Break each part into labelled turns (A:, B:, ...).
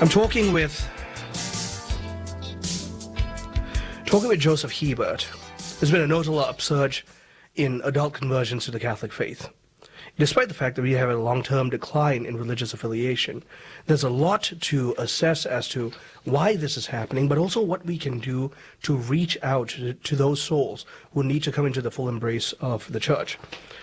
A: I'm talking with Joseph Hebert. There's been a notable upsurge in adult conversions to the Catholic faith. Despite the fact that we have a long-term decline in religious affiliation, there's a lot to assess as to why this is happening, but also what we can do to reach out to those souls who need to come into the full embrace of the church.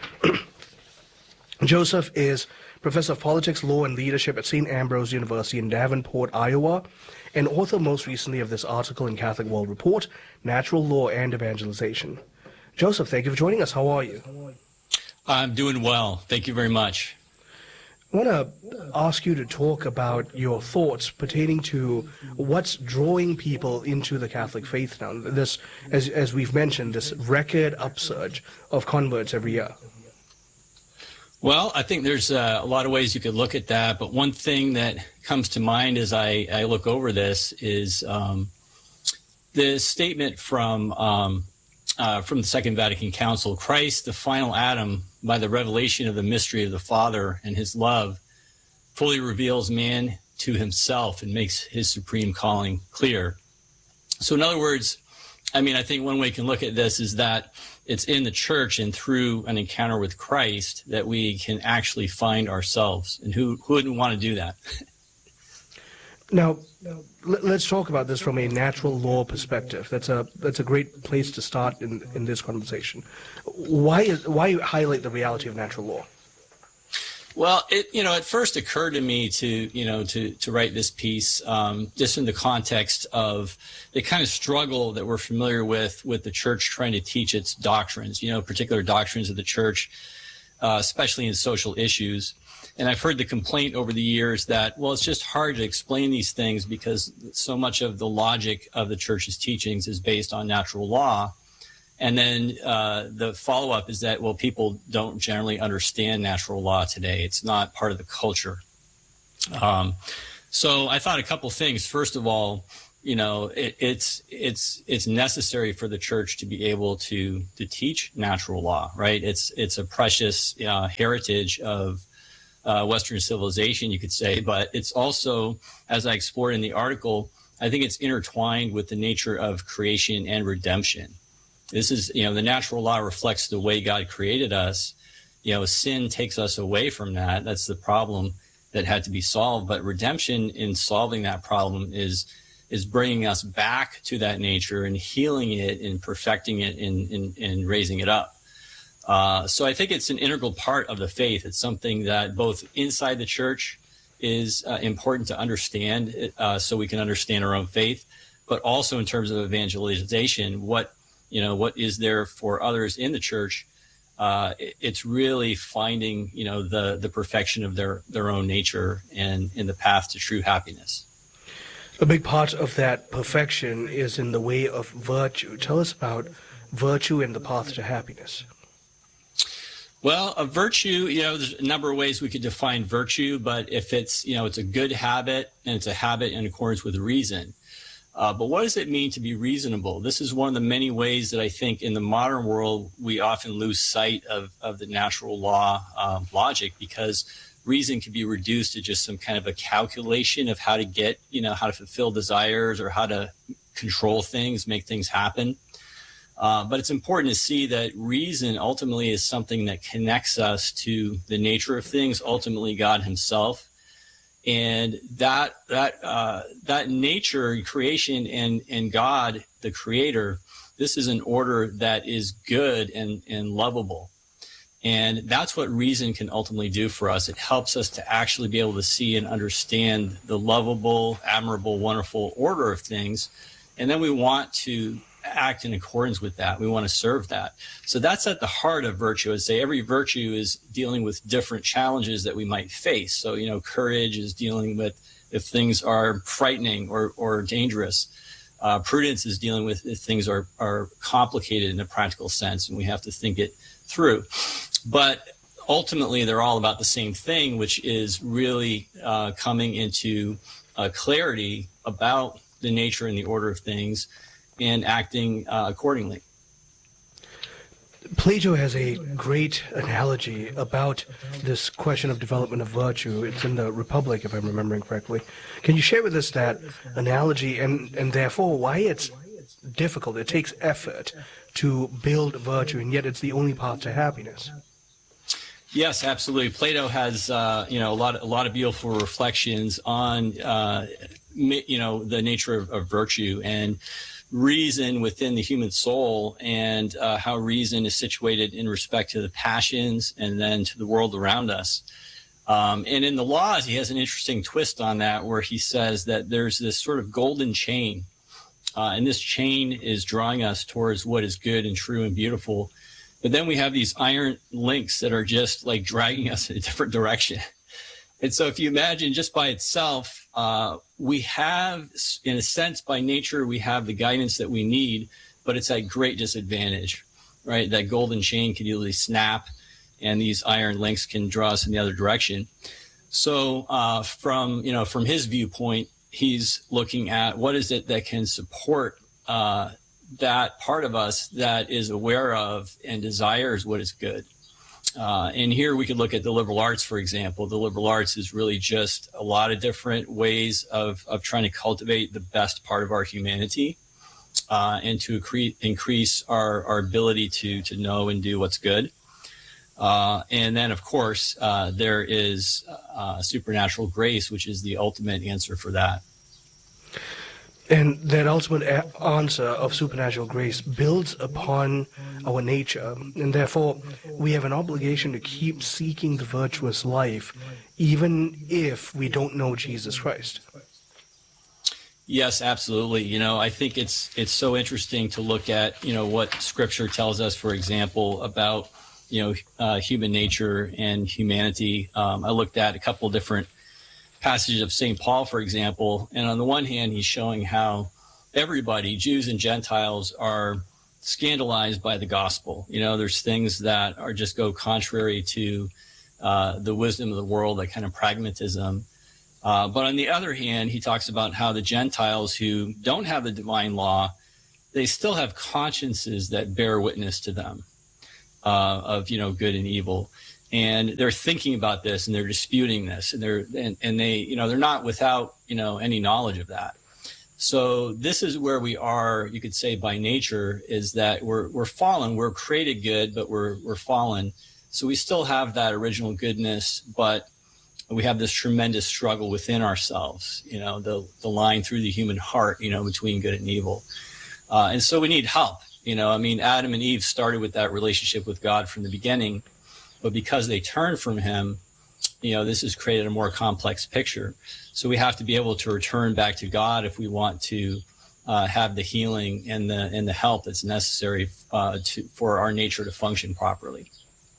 A: Joseph is professor of politics, law, and leadership at St. Ambrose University in Davenport, Iowa, and author most recently of this article in Catholic World Report, Natural Law and Evangelization. Joseph, thank you for joining us. How are you?
B: I'm doing well. Thank you very much.
A: I want to ask you to talk about your thoughts pertaining to what's drawing people into the Catholic faith now. This, as we've mentioned, this record upsurge of converts every year.
B: Well, I think there's a lot of ways you could look at that, but one thing that comes to mind as I look over this is the statement from the Second Vatican Council: Christ, the final Adam, by the revelation of the mystery of the Father and his love, fully reveals man to himself and makes his supreme calling clear. So in other words, I think one way you can look at this is that it's in the church and through an encounter with Christ that we can actually find ourselves. And who wouldn't want to do that?
A: Now, let's talk about this from a natural law perspective. That's a great place to start in this conversation. Why highlight the reality of natural law?
B: Well, it first occurred to me to write this piece just in the context of the kind of struggle that we're familiar with the church trying to teach its doctrines, particular doctrines of the church, especially in social issues. And I've heard the complaint over the years that, well, it's just hard to explain these things because so much of the logic of the church's teachings is based on natural law. And then the follow-up is that, well, people don't generally understand natural law today. It's not part of the culture. So I thought a couple things. First of all, it's necessary for the church to be able to teach natural law, right? It's a precious heritage of Western civilization, you could say, but it's also, as I explored in the article, I think it's intertwined with the nature of creation and redemption. This is, the natural law reflects the way God created us. Sin takes us away from that. That's the problem that had to be solved. But redemption, in solving that problem, is bringing us back to that nature and healing it and perfecting it and raising it up. So I think it's an integral part of the faith. It's something that both inside the church is important to understand so we can understand our own faith, but also in terms of evangelization, what is there for others in the church? It's really finding, the perfection of their own nature and in the path to true happiness.
A: A big part of that perfection is in the way of virtue. Tell us about virtue and the path to happiness.
B: Well, a virtue, there's a number of ways we could define virtue, but if it's, it's a good habit and it's a habit in accordance with reason. But what does it mean to be reasonable? This is one of the many ways that I think in the modern world, we often lose sight of the natural law logic, because reason can be reduced to just some kind of a calculation of how to get, how to fulfill desires or how to control things, make things happen. But it's important to see that reason ultimately is something that connects us to the nature of things, ultimately God himself. And that nature and creation and God, the creator, this is an order that is good and lovable. And that's what reason can ultimately do for us. It helps us to actually be able to see and understand the lovable, admirable, wonderful order of things. And then we want to act in accordance with that. We want to serve that. So that's at the heart of virtue. I'd say every virtue is dealing with different challenges that we might face. So, courage is dealing with if things are frightening or dangerous. Prudence is dealing with if things are complicated in a practical sense, and we have to think it through. But ultimately, they're all about the same thing, which is really coming into clarity about the nature and the order of things and acting accordingly.
A: Plato has a great analogy about this question of development of virtue. It's in the Republic, if I'm remembering correctly. Can you share with us that analogy and therefore why it's difficult? It takes effort to build virtue, and yet it's the only path to happiness.
B: Yes, absolutely. Plato has a lot of beautiful reflections on the nature of virtue and reason within the human soul, and how reason is situated in respect to the passions and then to the world around us. And in the Laws, he has an interesting twist on that, where he says that there's this sort of golden chain, and this chain is drawing us towards what is good and true and beautiful. But then we have these iron links that are just like dragging us in a different direction. And so if you imagine just by itself, we have, in a sense, by nature, we have the guidance that we need, but it's at great disadvantage, right? That golden chain can easily snap, and these iron links can draw us in the other direction. So from his viewpoint, he's looking at what is it that can support that part of us that is aware of and desires what is good. And here we could look at the liberal arts, for example. The liberal arts is really just a lot of different ways of trying to cultivate the best part of our humanity, and to increase our ability to know and do what's good. And then, of course, there is supernatural grace, which is the ultimate answer for that.
A: And that ultimate answer of supernatural grace builds upon our nature, and therefore we have an obligation to keep seeking the virtuous life, even if we don't know Jesus Christ.
B: Yes, absolutely. I think it's so interesting to look at, what Scripture tells us, for example, about, human nature and humanity. I looked at a couple different passages of St. Paul, for example, and on the one hand, he's showing how everybody, Jews and Gentiles, are scandalized by the gospel. There's things that are just go contrary to the wisdom of the world, that kind of pragmatism. But on the other hand, he talks about how the Gentiles who don't have the divine law, they still have consciences that bear witness to them of good and evil. And they're thinking about this, and they're disputing this, and they're not without any knowledge of that. So this is where we are, you could say, by nature, is that we're fallen. We're created good, but we're fallen. So we still have that original goodness, but we have this tremendous struggle within ourselves. The line through the human heart, between good and evil, and so we need help. Adam and Eve started with that relationship with God from the beginning. But because they turned from him, this has created a more complex picture. So we have to be able to return back to God if we want to have the healing and the help that's necessary for our nature to function properly.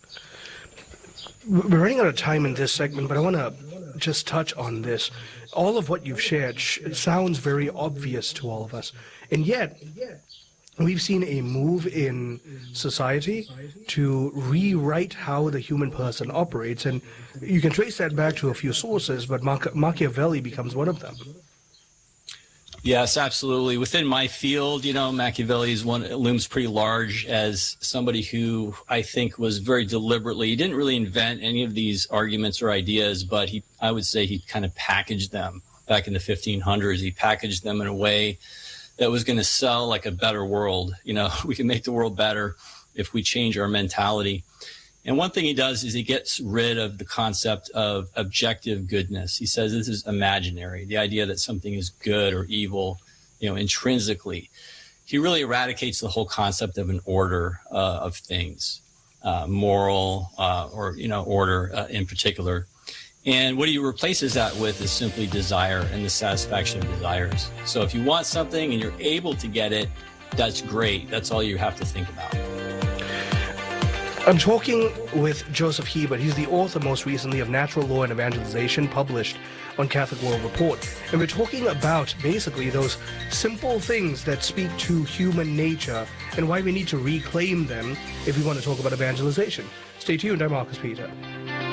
A: We're running out of time in this segment, but I want to just touch on this. All of what you've shared sounds very obvious to all of us, and yet we've seen a move in society to rewrite how the human person operates, and you can trace that back to a few sources, but Machiavelli becomes one of them.
B: Yes, absolutely. Within my field, Machiavelli looms pretty large as somebody who I think was very deliberately, he didn't really invent any of these arguments or ideas, but I would say he kind of packaged them back in the 1500s. He packaged them in a way that was going to sell like a better world. We can make the world better if we change our mentality. And one thing he does is he gets rid of the concept of objective goodness. He says this is imaginary, the idea that something is good or evil, intrinsically. He really eradicates the whole concept of an order of things, moral or order in particular. And what he replaces that with is simply desire and the satisfaction of desires. So if you want something and you're able to get it, that's great. That's all you have to think about.
A: I'm talking with Joseph Hebert. He's the author most recently of Natural Law and Evangelization, published on Catholic World Report. And we're talking about basically those simple things that speak to human nature and why we need to reclaim them if we want to talk about evangelization. Stay tuned. I'm Marcus Peter.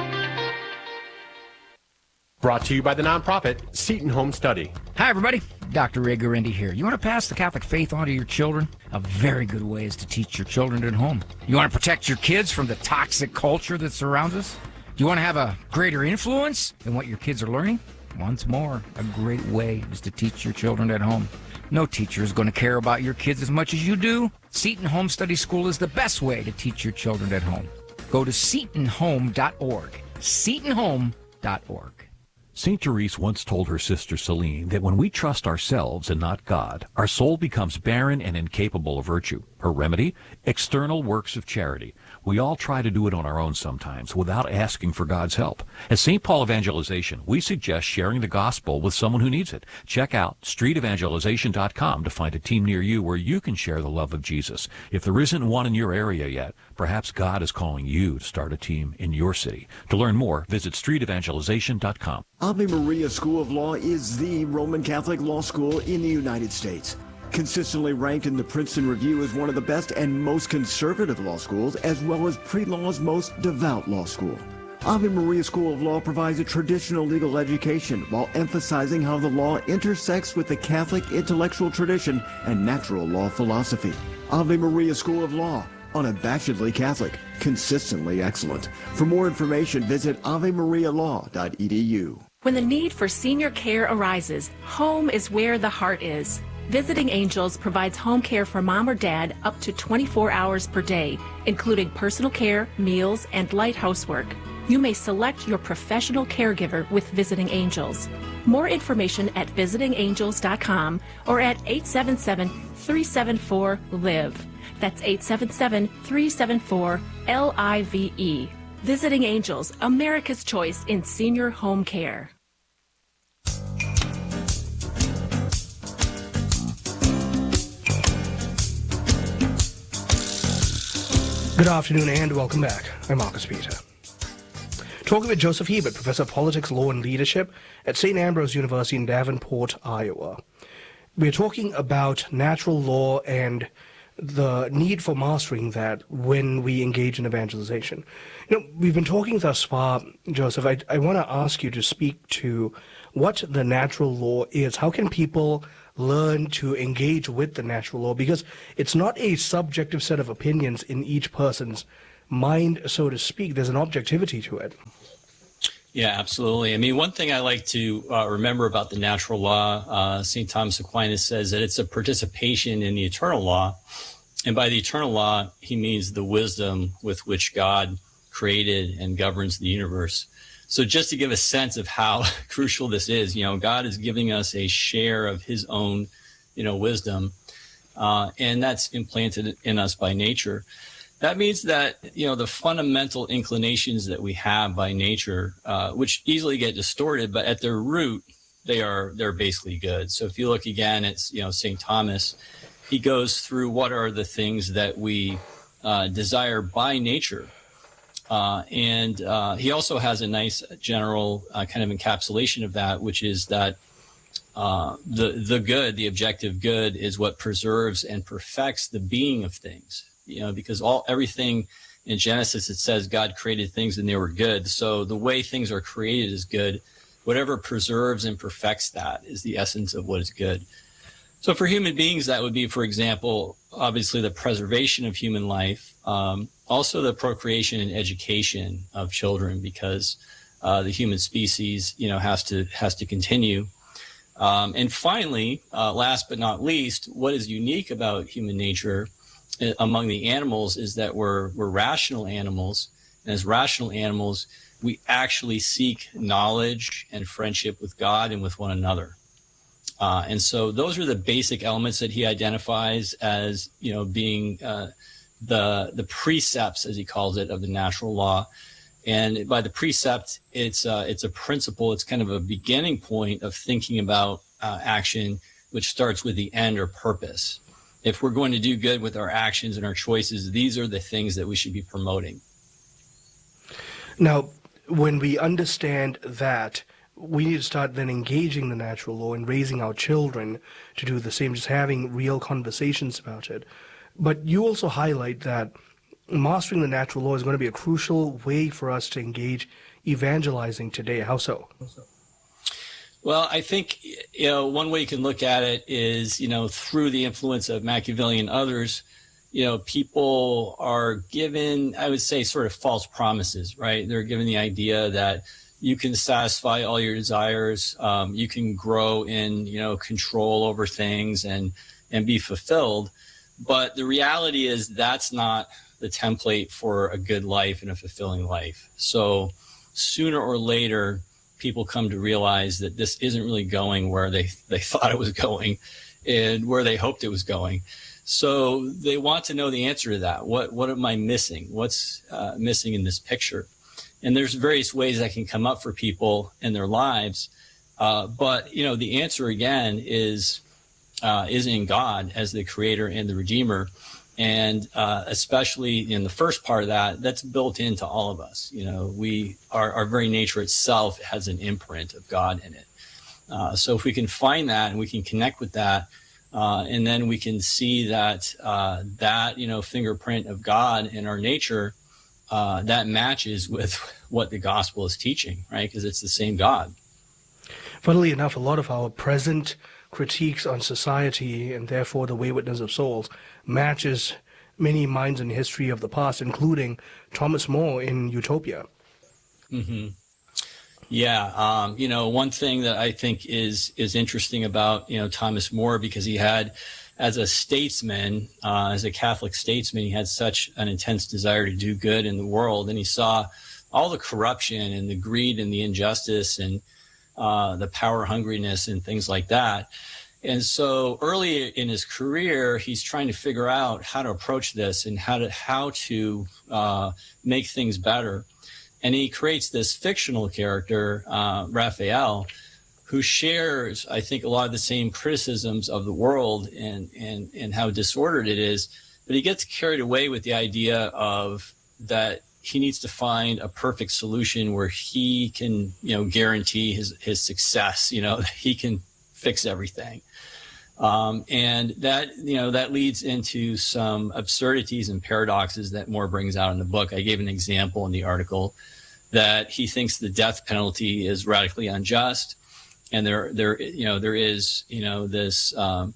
C: Brought to you by the nonprofit Seton Home Study.
D: Hi, everybody.
C: Dr. Ray Guarendi here. You want to pass the Catholic faith on to your children? A very good way is to teach your children at home. You want to protect your kids from the toxic culture that surrounds us? Do you want to have a greater influence in what your kids are learning? Once more, a great way is to teach your children at home. No teacher is going to care about your kids as much as you do. Seton Home Study School is the best way to teach your children at home. Go to setonhome.org. setonhome.org.
D: St. Therese once told her sister Celine that when we trust ourselves and not God, our soul becomes barren and incapable of virtue. Her remedy? External works of charity. We all try to do it on our own sometimes without asking for God's help. At St. Paul Evangelization, we suggest sharing the gospel with someone who needs it. Check out streetevangelization.com to find a team near you where you can share the love of Jesus. If there isn't one in your area yet, perhaps God is calling you to start a team in your city. To learn more, visit streetevangelization.com.
E: Ave Maria School of Law is the Roman Catholic law school in the United States. Consistently ranked in the Princeton Review as one of the best and most conservative law schools, as well as pre-law's most devout law school. Ave Maria School of Law provides a traditional legal education while emphasizing how the law intersects with the Catholic intellectual tradition and natural law philosophy. Ave Maria School of Law, unabashedly Catholic, consistently excellent. For more information, visit avemarialaw.edu.
F: When the need for senior care arises, home is where the heart is. Visiting Angels provides home care for mom or dad up to 24 hours per day, including personal care, meals, and light housework. You may select your professional caregiver with Visiting Angels. More information at visitingangels.com or at 877-374-LIVE. That's 877-374-LIVE. Visiting Angels, America's choice in senior home care.
A: Good afternoon and welcome back. I'm Marcus Peter. Talking with Joseph Hebert, Professor of Politics, Law and Leadership at St. Ambrose University in Davenport, Iowa. We're talking about natural law and the need for mastering that when we engage in evangelization. You know, we've been talking thus far, Joseph. I want to ask you to speak to what the natural law is. How can people learn to engage with the natural law? Because it's not a subjective set of opinions in each person's mind, so to speak. There's an objectivity to it.
B: Yeah, absolutely. I mean, one thing I like to remember about the natural law, St. Thomas Aquinas says that it's a participation in the eternal law. And by the eternal law, he means the wisdom with which God created and governs the universe. So just to give a sense of how crucial this is, you know, God is giving us a share of his own, wisdom, and that's implanted in us by nature. That means that, the fundamental inclinations that we have by nature, which easily get distorted, but at their root, they're basically good. So if you look again at, St. Thomas, he goes through what are the things that we desire by nature. And he also has a nice general kind of encapsulation of that, which is that the good, the objective good, is what preserves and perfects the being of things. Because everything in Genesis, it says God created things and they were good. So the way things are created is good. Whatever preserves and perfects that is the essence of what is good. So for human beings, that would be, for example, obviously the preservation of human life, also the procreation and education of children, because the human species, has to continue. And finally, last but not least, what is unique about human nature among the animals is that we're rational animals. And as rational animals, we actually seek knowledge and friendship with God and with one another. And so those are the basic elements that he identifies as, being the precepts, as he calls it, of the natural law. And by the precept, it's a principle. It's kind of a beginning point of thinking about action, which starts with the end or purpose. If we're going to do good with our actions and our choices, these are the things that we should be promoting.
A: Now, when we understand that, we need to start then engaging the natural law and raising our children to do the same, just having real conversations about it. But you also highlight that mastering the natural law is going to be a crucial way for us to engage evangelizing today. How so?
B: Well, I think, one way you can look at it is, through the influence of Machiavelli and others, people are given, I would say, sort of false promises, right? They're given the idea that you can satisfy all your desires, you can grow in, control over things and be fulfilled. But the reality is that's not the template for a good life and a fulfilling life. So sooner or later, people come to realize that this isn't really going where they thought it was going and where they hoped it was going. So they want to know the answer to that. What am I missing? What's missing in this picture? And there's various ways that can come up for people in their lives. But, the answer again is in God as the creator and the redeemer. And especially in the first part of that, that's built into all of us. Our very nature itself has an imprint of God in it. So if we can find that and we can connect with that, and then we can see that fingerprint of God in our nature, that matches with what the gospel is teaching, right? Because it's the same God.
A: Funnily enough, a lot of our present critiques on society and therefore the waywardness of souls matches many minds in history of the past, including Thomas More in Utopia.
B: Mm-hmm. Yeah. One thing that I think is interesting about, Thomas More, because he had, as a statesman, as a Catholic statesman, he had such an intense desire to do good in the world. And he saw all the corruption and the greed and the injustice and the power hungriness and things like that. And so early in his career, he's trying to figure out how to approach this and how to make things better. And he creates this fictional character, Raphael, who shares, I think, a lot of the same criticisms of the world and how disordered it is. But he gets carried away with the idea of that he needs to find a perfect solution where he can, guarantee his success, he can fix everything. And that leads into some absurdities and paradoxes that More brings out in the book. I gave an example in the article that he thinks the death penalty is radically unjust. And there is, this,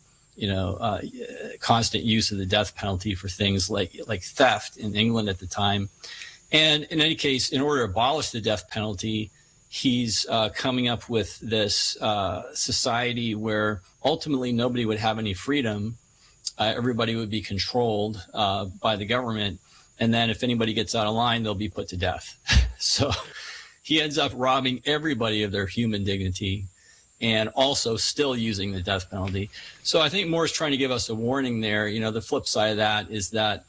B: constant use of the death penalty for things like theft in England at the time. And in any case, in order to abolish the death penalty, he's coming up with this society where ultimately nobody would have any freedom. Everybody would be controlled by the government. And then if anybody gets out of line, they'll be put to death. So he ends up robbing everybody of their human dignity and also still using the death penalty. So I think More is trying to give us a warning there. The flip side of that is that,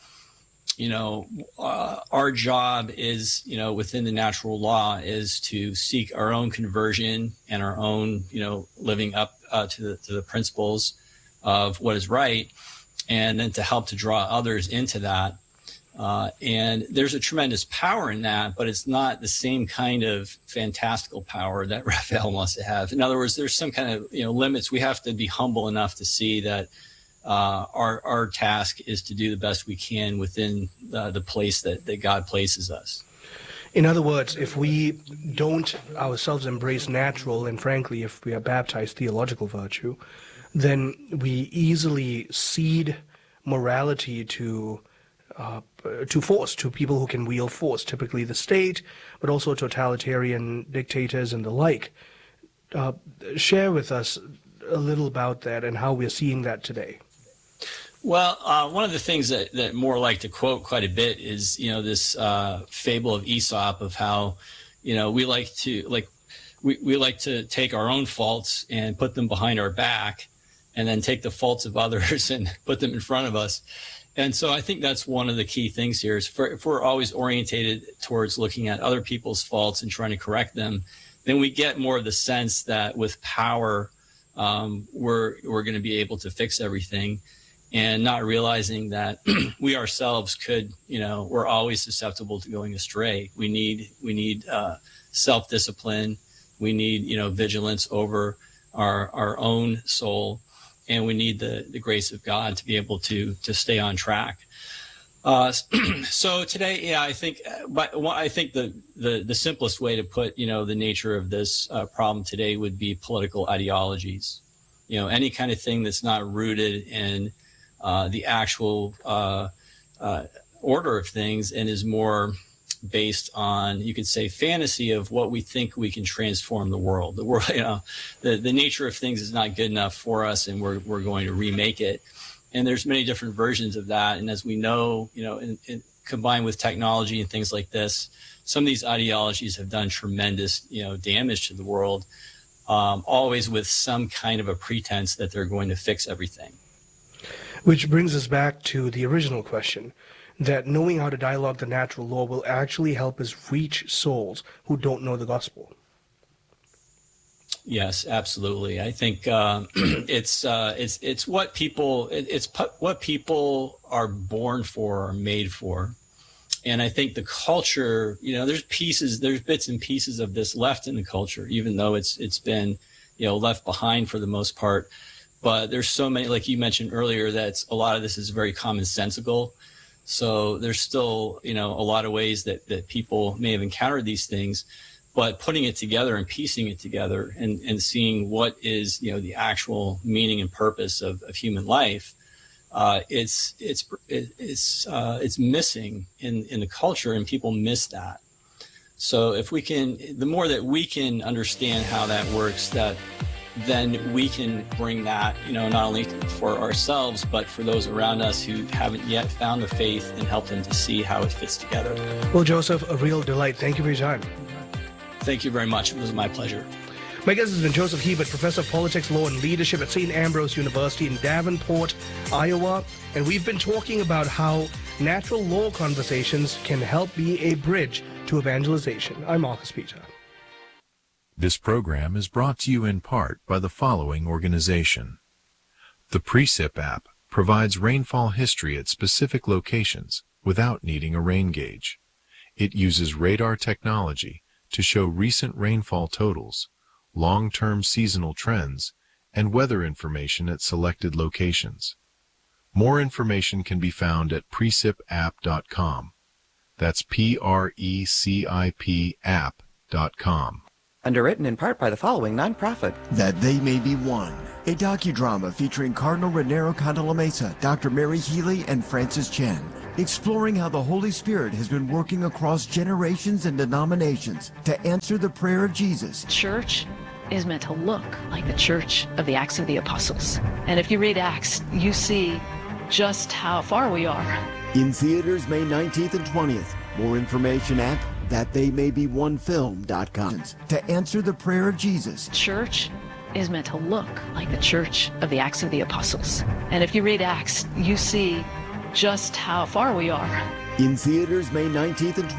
B: our job is, within the natural law is to seek our own conversion and our own, living up to the principles of what is right, and then to help to draw others into that. And there's a tremendous power in that, but it's not the same kind of fantastical power that Raphael wants to have. In other words, there's some kind of, limits. We have to be humble enough to see that our task is to do the best we can within the place that God places us.
A: In other words, if we don't ourselves embrace natural, and frankly, if we are baptized theological virtue, then we easily cede morality to force, to people who can wield force, typically the state, but also totalitarian dictators and the like. Share with us a little about that and how we're seeing that today.
B: Well, one of the things that More like to quote quite a bit is, this fable of Aesop of how, we like to take our own faults and put them behind our back, and then take the faults of others and put them in front of us. And so I think that's one of the key things here is if we're always orientated towards looking at other people's faults and trying to correct them, then we get more of the sense that with power, we're going to be able to fix everything, and not realizing that we ourselves could, we're always susceptible to going astray. We need self-discipline. We need, vigilance over our own soul. And we need the grace of God to be able to stay on track. So today, yeah, I think, the simplest way to put, the nature of this problem today would be political ideologies. Any kind of thing that's not rooted in the actual order of things and is more based on, you could say, fantasy of what we think we can transform the world. The world, the nature of things is not good enough for us, and we're going to remake it. And there's many different versions of that. And as we know, combined with technology and things like this, some of these ideologies have done tremendous, damage to the world, always with some kind of a pretense that they're going to fix everything.
A: Which brings us back to the original question, that knowing how to dialogue the natural law will actually help us reach souls who don't know the gospel.
B: Yes, absolutely. I think it's what people are born for, or made for. And I think the culture, there's bits and pieces of this left in the culture, even though it's been, left behind for the most part. But there's so many, like you mentioned earlier, that a lot of this is very commonsensical. So there's still, a lot of ways that people may have encountered these things. But putting it together and piecing it together and seeing what is, the actual meaning and purpose of human life, it's missing in the culture, and people miss that. So the more that we can understand how that works, then we can bring that, not only for ourselves, but for those around us who haven't yet found the faith, and help them to see how it fits together.
A: Well, Joseph, a real delight. Thank you for your time.
B: Thank you very much. It was my pleasure.
A: My guest has been Joseph Hebert, Professor of Politics, Law, and Leadership at St. Ambrose University in Davenport, Iowa. And we've been talking about how natural law conversations can help be a bridge to evangelization. I'm Marcus Peter.
G: This program is brought to you in part by the following organization. The Precip app provides rainfall history at specific locations without needing a rain gauge. It uses radar technology to show recent rainfall totals, long-term seasonal trends, and weather information at selected locations. More information can be found at precipapp.com. That's PRECIP app.com.
H: Underwritten in part by the following nonprofit.
E: That They May Be One, a docudrama featuring Cardinal Raniero Cantalamessa, Dr. Mary Healy, and Francis Chen, exploring how the Holy Spirit has been working across generations and denominations to answer the prayer of Jesus.
I: Church is meant to look like the church of the Acts of the Apostles. And if you read Acts, you see just how far we are.
E: In theaters May 19th and 20th. More information at thattheymay-be-one-film.com. To answer the prayer of Jesus.
I: Church is meant to look like the church of the Acts of the Apostles. And if you read Acts, you see just how far we are.
E: In theaters May 19th and 20th.